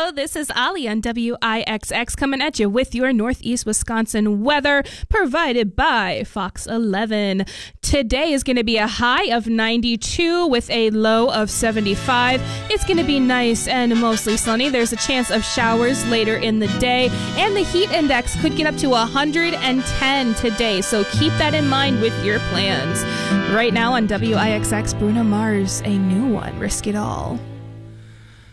Hello, this is Ali on WIXX coming at you with your Northeast Wisconsin weather provided by Fox 11. Today is going to be a high of 92 with a low of 75. It's going to be nice and mostly sunny. There's a chance of showers later in the day, and the heat index could get up to 110 today, so keep that in mind with your plans. Right now on WIXX, Bruno Mars, a new one, Risk It All.